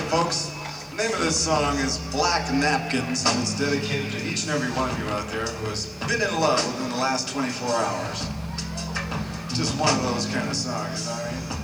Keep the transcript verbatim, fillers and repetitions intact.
folks. The name of this song is Black Napkins, and it's dedicated to each and every one of you out there who has been in love within the last twenty-four hours. Just one of those kind of songs, you know what I mean?